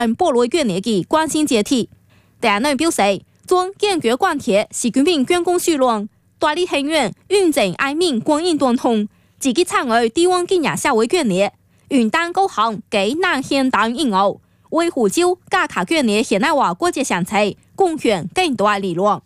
保罗越年嘅关心解体。第二呢表示，将坚决关贴习近平员工数量，大力行员运政爱民光阴短通，积极参与地方经济社会越年，云丹高行给南现代应用，为湖州加卡越年现代化国际城市贡献更大力量。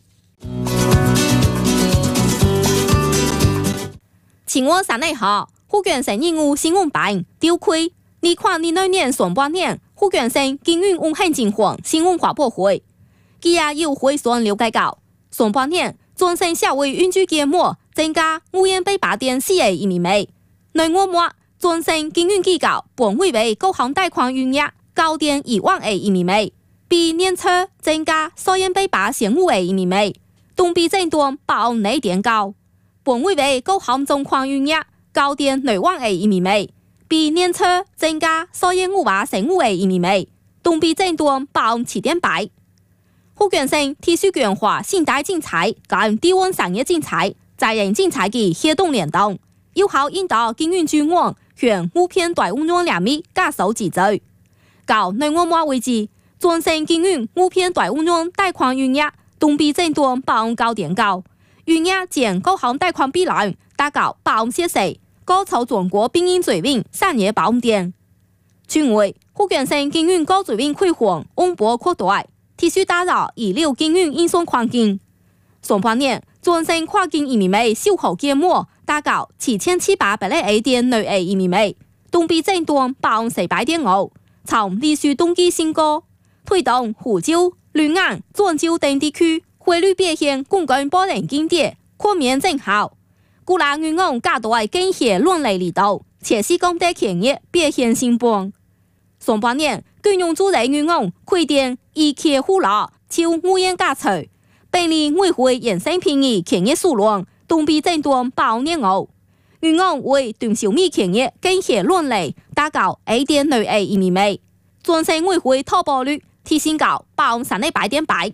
前我3日後，福建省任務新聞辦調開2022年上半年福建省經營運行情況新聞發佈會，佢也有回信了解到，上半年全省社會運輸規模增加588.4億人民幣，內我末全省經營機構本位為各項貸款餘額9.1萬億人民幣，比年初增加385億人民幣，同比增長8.9%。本位為各項狀況餘額9.2萬億人民幣，比年初增加315.5億人民幣，同比增長7.8%。福建省體恤強化現代政策跟地方產業政策、在人政策嘅協同聯動，有效引導經營專網向目標大運用兩米加速節奏。到內我末為止，全省經營目標大運用貸款餘額同比增長9.9%。餘額佔各項貸款比率達到40%，高超全國平均水平3.85%。此外，福建省經營高水平規劃穩步擴大，持續打造一流經營營商環境。上半年，全省跨境人民幣出口規模達到7781.2億人民幣，同比增長8.5%，創歷史冬季新高，推動湖州、呂安、漳州等地區匯率表現共跟保人經濟全面增效，鼓勵銀行加大經濟論理力度，切實降低企業表現成本。上半年，金融主體銀行開店以客戶額超5億家財，本年每回衍生品嘅企業數量同比增長8.5%，銀行為短小微企業經濟論理達到1.2億人民幣，全省每回投保率提升到38.8%。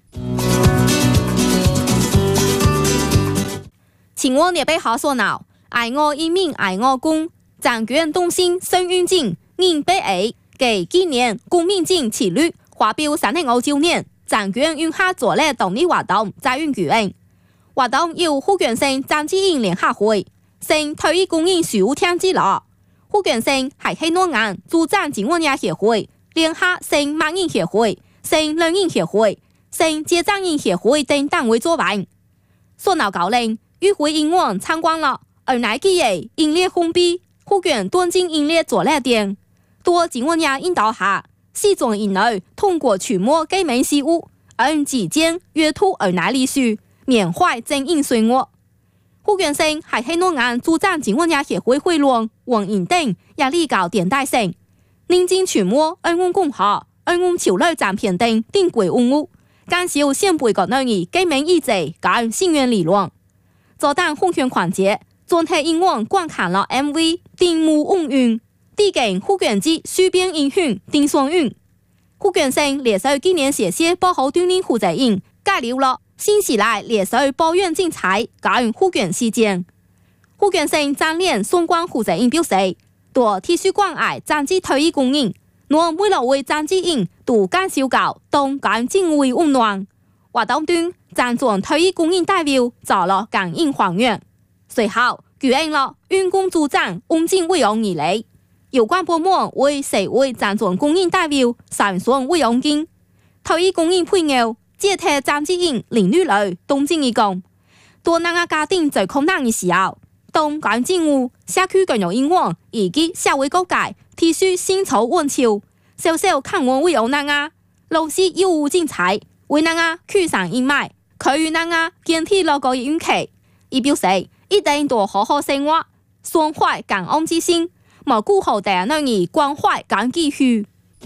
前我列被好所鬧，愛我一命愛我公，掌權動心生運境，應被 A 給今年公民警紀律發表359年，掌權運下作咧動力活動在運舉行。活動由福建省張志英聯合會、省體育公園事務廳之樂、福建省海黑諾安駐站警務業協會、聯合省盲人協會、省聾人協會、省視障人協會等單位作辦。所鬧教令與會英文參觀了而乃記嘢英烈封閉福建端境英烈作列店，多警務業引導下，四種人類通過觸摸基本事物，而之間閱讀而乃歷史，緬懷正印歲月。福建省海黑諾安駐站警務業協會會員黃英等也立高點帶聲，寧靜觸摸而我共和而我潮類站片等定軌文物，感受先輩國內嘅基本意志跟信源理論。早當風圈環節，全體英文觀看了 MV 定目運運，地景福建之書邊英雄定雙運。福建省烈水紀念謝謝保護鍛鍊負責人介紹了新時代烈水保院精彩跟福建事件。福建省戰練相關負責人表示，多體恤關愛戰之體育公園，我每落為戰之人都感受到當感敬畏溫暖。活動中，戰總體育公園代表做了感應還原，隨後舉行了運公主站溫景慰揚儀禮。有關部門為社會戰總公園代表上送慰揚金，體育公園配偶接替戰之人林女來東京一講，多那個家庭在困難的時候，當感政務社區教育英文以及社會各界提出薪酬溫潮，小小看我慰揚那個老師有無精彩。為那個驅散陰霾，佢與那個建立樂個運氣，伊表示一定要好好生活，雙懷感恩之心，無顧好第二人關懷感繼續。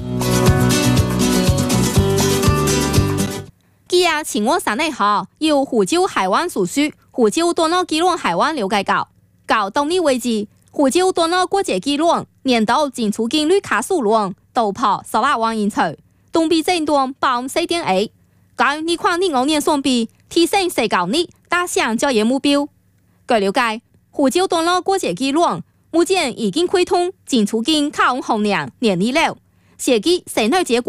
今日前我3日後，由湖州海灣屬屬湖州段落基隆海灣了解到當地為止，湖州段落國際基隆年度進出境旅客數量突破18萬人次，同比增長4.1%。跟2025年相比，提升19年達成就業目標。據了解，湖州段落國際基隆目前已經開通進出境客運行量年歷了，設計省內結果。